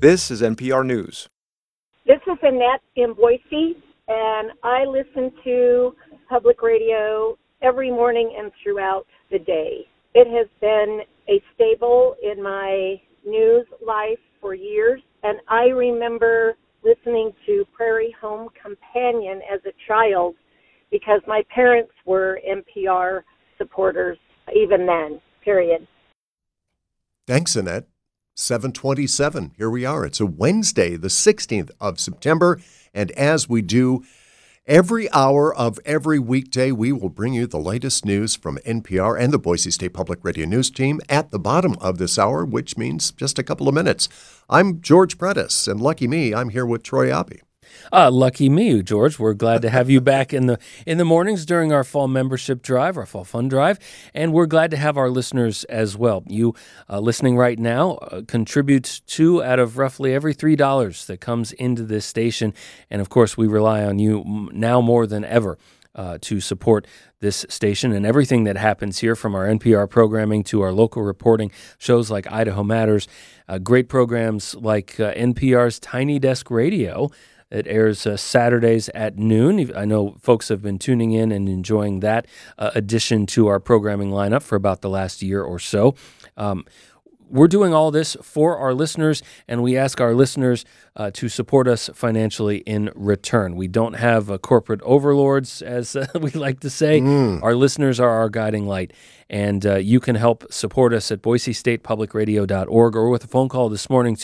This is NPR News. This is Annette in Boise, and I listen to public radio every morning and throughout the day. It has been a staple in my news life for years, and I remember listening to Prairie Home Companion as a child because my parents were NPR supporters even then, period. Thanks, Annette. 7:27. Here we are. It's a Wednesday, the 16th of September. And as we do every hour of every weekday, we will bring you the latest news from NPR and the Boise State Public Radio News team at the bottom of this hour, which means just a couple of minutes. I'm George Prentice, and lucky me, I'm here with Troy Oppie. Lucky me, George. We're glad to have you back in the mornings during our fall membership drive, our fall fund drive, and we're glad to have our listeners as well. You listening right now contributes $2 out of roughly every $3 that comes into this station, and of course we rely on you now more than ever to support this station and everything that happens here, from our NPR programming to our local reporting, shows like Idaho Matters, great programs like NPR's Tiny Desk Radio. It airs Saturdays at noon. I know folks have been tuning in and enjoying that addition to our programming lineup for about the last year or so. We're doing all this for our listeners, and we ask our listeners to support us financially in return. We don't have corporate overlords, as we like to say. Our listeners are our guiding light, and you can help support us at boisestatepublicradio.org or with a phone call this morning,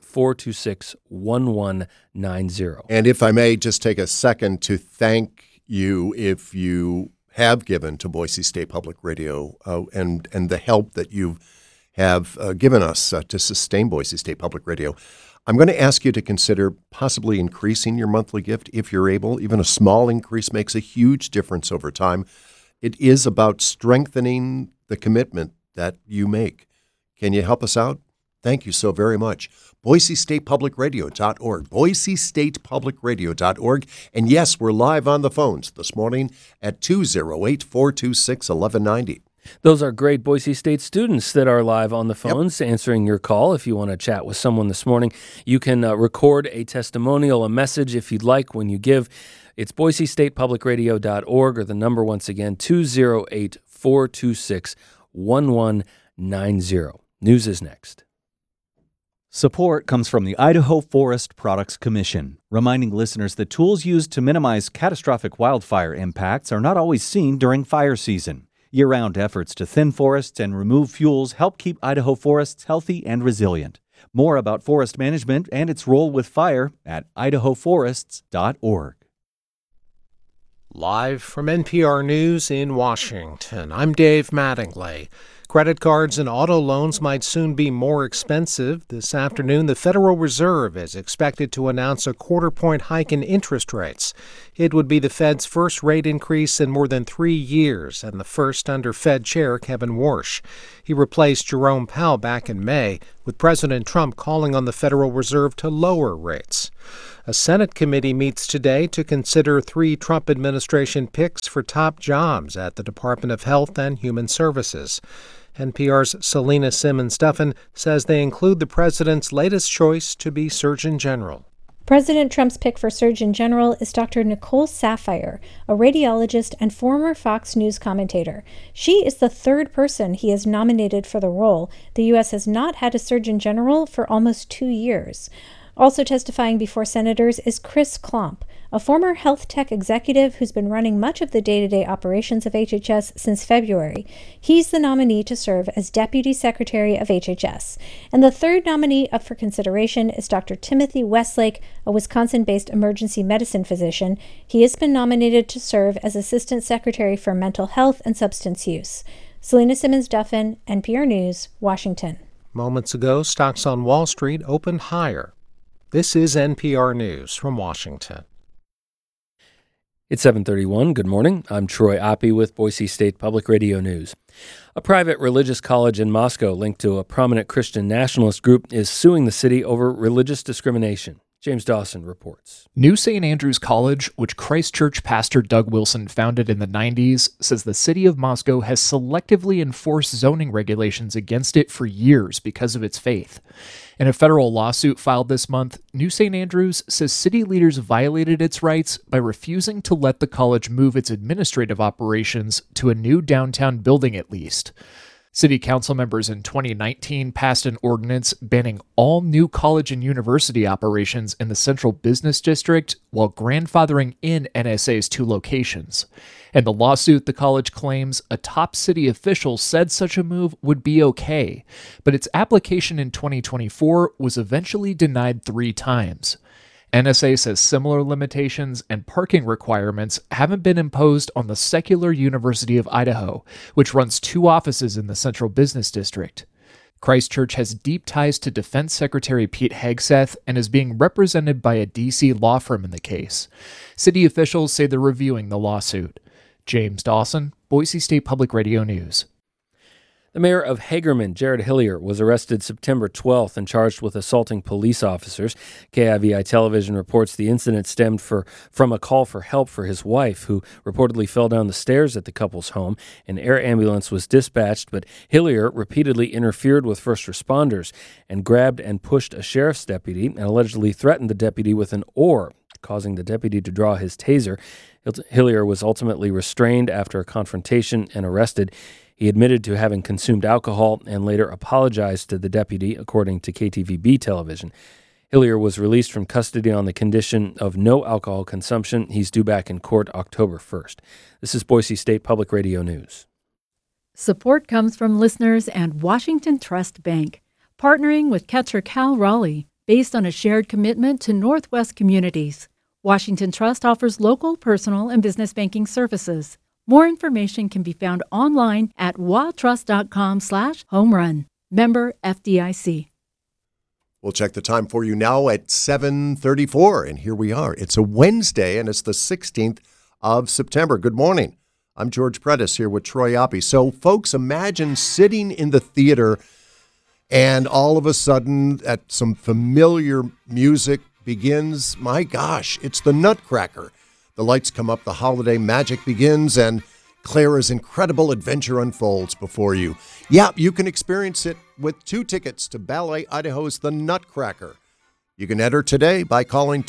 208-426-1190. And if I may just take a second to thank you if you have given to Boise State Public Radio and the help that you've have given us to sustain Boise State Public Radio. I'm going to ask you to consider possibly increasing your monthly gift if you're able. Even a small increase makes a huge difference over time. It is about strengthening the commitment that you make. Can you help us out? Thank you so very much. BoiseStatePublicRadio.org, BoiseStatePublicRadio.org. And yes, we're live on the phones this morning at 208-426-1190. Those are great Boise State students that are live on the phones answering your call. If you want to chat with someone this morning, you can record a testimonial, a message if you'd like when you give. It's BoiseStatePublicRadio.org, or the number once again, 208-426-1190. News is next. Support comes from the Idaho Forest Products Commission, reminding listeners that tools used to minimize catastrophic wildfire impacts are not always seen during fire season. Year-round efforts to thin forests and remove fuels help keep Idaho forests healthy and resilient. More about forest management and its role with fire at idahoforests.org. Live from NPR News in Washington, I'm Dave Mattingly. Credit cards and auto loans might soon be more expensive. This afternoon, the Federal Reserve is expected to announce a quarter-point hike in interest rates. It would be the Fed's first rate increase in more than 3 years, and the first under Fed Chair Kevin Warsh. He replaced Jerome Powell back in May, with President Trump calling on the Federal Reserve to lower rates. A Senate committee meets today to consider 3 Trump administration picks for top jobs at the Department of Health and Human Services. NPR's Selena Simmons-Duffin says they include the president's latest choice to be Surgeon General. President Trump's pick for Surgeon General is Dr. Nicole Saphier, a radiologist and former Fox News commentator. She is the third person he has nominated for the role. The U.S. has not had a Surgeon General for almost 2 years. Also testifying before senators is Chris Klomp, a former health tech executive who's been running much of the day-to-day operations of HHS since February. He's the nominee to serve as Deputy Secretary of HHS. And the third nominee up for consideration is Dr. Timothy Westlake, a Wisconsin-based emergency medicine physician. He has been nominated to serve as Assistant Secretary for Mental Health and Substance Use. Selena Simmons-Duffin, NPR News, Washington. Moments ago, stocks on Wall Street opened higher. This is NPR News from Washington. It's 7:31. Good morning. I'm Troy Oppie with Boise State Public Radio News. A private religious college in Moscow linked to a prominent Christian nationalist group is suing the city over religious discrimination. James Dawson reports. New St. Andrews College, which Christ Church pastor Doug Wilson founded in the 90s, says the city of Moscow has selectively enforced zoning regulations against it for years because of its faith. In a federal lawsuit filed this month, New St. Andrews says city leaders violated its rights by refusing to let the college move its administrative operations to a new downtown building at least. City council members in 2019 passed an ordinance banning all new college and university operations in the Central Business District while grandfathering in NSA's 2 locations. In the lawsuit, the college claims a top city official said such a move would be okay, but its application in 2024 was eventually denied 3 times. NSA says similar limitations and parking requirements haven't been imposed on the secular University of Idaho, which runs 2 offices in the Central Business District. Christ Church has deep ties to Defense Secretary Pete Hegseth and is being represented by a D.C. law firm in the case. City officials say they're reviewing the lawsuit. James Dawson, Boise State Public Radio News. The mayor of Hagerman, Jared Hillier, was arrested September 12th and charged with assaulting police officers. KIVI television reports the incident stemmed from a call for help for his wife, who reportedly fell down the stairs at the couple's home. An air ambulance was dispatched, but Hillier repeatedly interfered with first responders and grabbed and pushed a sheriff's deputy and allegedly threatened the deputy with an oar, causing the deputy to draw his taser. Hillier was ultimately restrained after a confrontation and arrested. He admitted to having consumed alcohol and later apologized to the deputy, according to KTVB television. Hillier was released from custody on the condition of no alcohol consumption. He's due back in court October 1st. This is Boise State Public Radio News. Support comes from listeners and Washington Trust Bank, partnering with Catcher Cal Raleigh, based on a shared commitment to Northwest communities. Washington Trust offers local, personal, and business banking services. More information can be found online at watrust.com/homerun. Member FDIC. We'll check the time for you now at 7:34, and here we are. It's a Wednesday, and it's the 16th of September. Good morning. I'm George Predis here with Troy Oppie. So, folks, imagine sitting in the theater, and all of a sudden, at some familiar music begins. My gosh, it's the Nutcracker. The lights come up, the holiday magic begins, and Clara's incredible adventure unfolds before you. Yeah, you can experience it with 2 tickets to Ballet Idaho's The Nutcracker. You can enter today by calling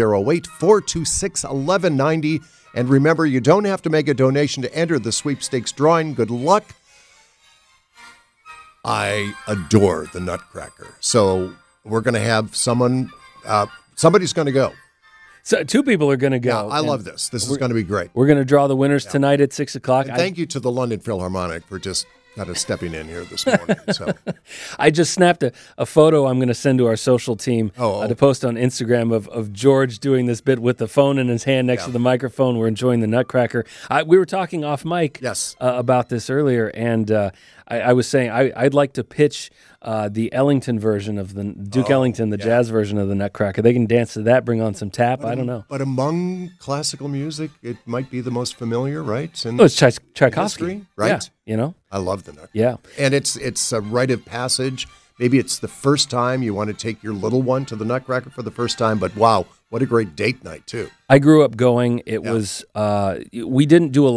208-426-1190. And remember, you don't have to make a donation to enter the sweepstakes drawing. Good luck. I adore The Nutcracker. So we're going to have somebody's going to go. So 2 people are going to go. Yeah, I love this. This is going to be great. We're going to draw the winners tonight at 6 o'clock. And thank you to the London Philharmonic for just kind of stepping in here this morning. So I just snapped a photo I'm going to send to our social team to post on Instagram of George doing this bit with the phone in his hand next to the microphone. We're enjoying the Nutcracker. We were talking off mic about this earlier, and I was saying I'd like to pitch the Ellington version of the Duke Ellington, the jazz version of the Nutcracker. They can dance to that, bring on some tap. I don't know. But among classical music, it might be the most familiar, right? It's Tchaikovsky, history, right? Yeah, I love the Nutcracker. Yeah. And it's a rite of passage. Maybe it's the first time you want to take your little one to the Nutcracker for the first time, but wow, what a great date night, too. I grew up going. It was, we didn't do a